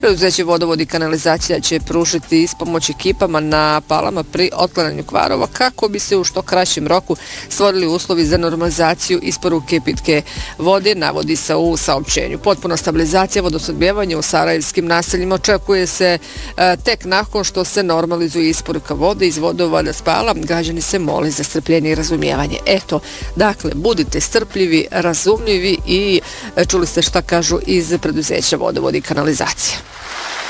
Preduzeće Vodovod i kanalizacija će pružiti ispomoć ekipama na Palama pri otklanjanju kvarova kako bi se u što kraćem roku stvorili uslovi za normalizaciju isporuke pitke vode, navodi se u saopćenju. Potpuna stabilizacija vodosnabdijevanja u sarajevskim naseljima očekuje se tek nakon što se normalizuje isporuka vode iz vodovoda Spala. Građani se mole za strpljenje i razumijevanje. Eto, dakle, budite strpljivi, razumljivi i čuli ste šta kažu iz preduzeća Vodovod i kanalizacija.